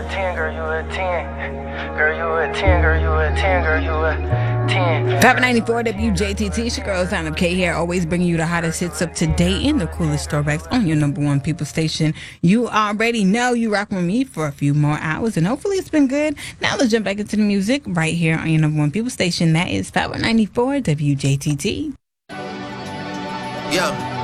10, girl, you a 10. Girl, you a 10, girl, you a 10, girl, you a 10. 594 WJTT, it's your girl, Sign Up K here, always bringing you the hottest hits up to date and the coolest throwbacks on your number one people station. You already know you rock with me for a few more hours, and hopefully it's been good. Now let's jump back into the music right here on your number one people station. That is 594 WJTT. Yeah.